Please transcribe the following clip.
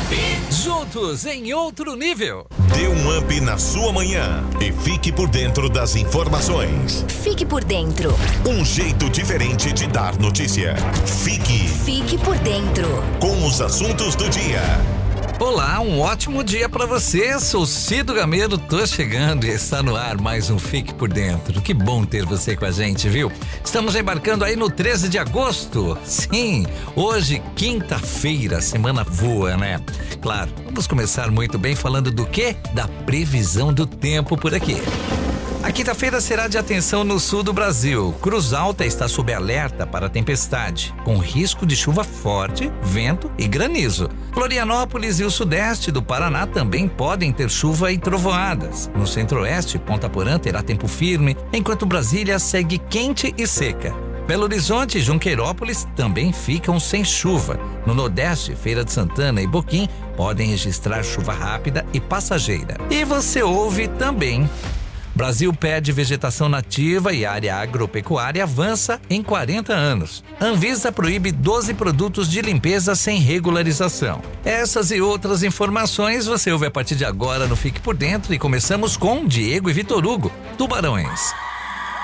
Juntos em outro nível. Dê um up na sua manhã e fique por dentro das informações. Fique por dentro. Um jeito diferente de dar notícia. Fique por dentro. Com os assuntos do dia. Olá, um ótimo dia pra você. Sou Cido Gameiro, tô chegando e está no ar mais um Fique por Dentro. Que bom ter você com a gente, viu? Estamos embarcando aí no 13 de agosto. Sim, hoje, quinta-feira, semana voa, né? Claro, vamos começar muito bem falando do quê? Da previsão do tempo por aqui. A quinta-feira será de atenção no sul do Brasil. Cruz Alta está sob alerta para tempestade, com risco de chuva forte, vento e granizo. Florianópolis e o sudeste do Paraná também podem ter chuva e trovoadas. No centro-oeste, Ponta Porã terá tempo firme, enquanto Brasília segue quente e seca. Belo Horizonte e Junqueirópolis também ficam sem chuva. No Nordeste, Feira de Santana e Boquim podem registrar chuva rápida e passageira. E você ouve também: Brasil pede vegetação nativa e área agropecuária avança em 40 anos. Anvisa proíbe 12 produtos de limpeza sem regularização. Essas e outras informações você ouve a partir de agora no Fique por Dentro, e começamos com Diego e Vitor Hugo, Tubarões.